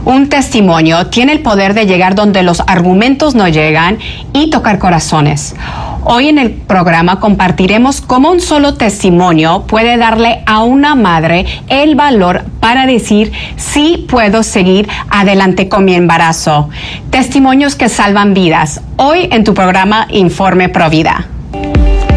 Un testimonio tiene el poder de llegar donde los argumentos no llegan y tocar corazones. Hoy en el programa compartiremos cómo un solo testimonio puede darle a una madre el valor para decir sí puedo seguir adelante con mi embarazo. Testimonios que salvan vidas. Hoy en tu programa Informe Provida.